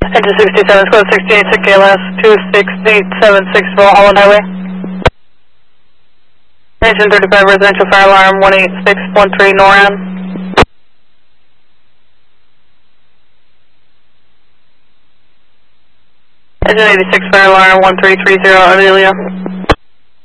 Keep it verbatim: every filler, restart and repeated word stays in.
Engine sixty-seven, squad sixty-eight, six K L S, two six eight seven six, Holland Highway. Engine thirty-five, residential fire alarm, one eight six one three, NORAD. Engine eighty-six, fire alarm, one three three zero, Amelia.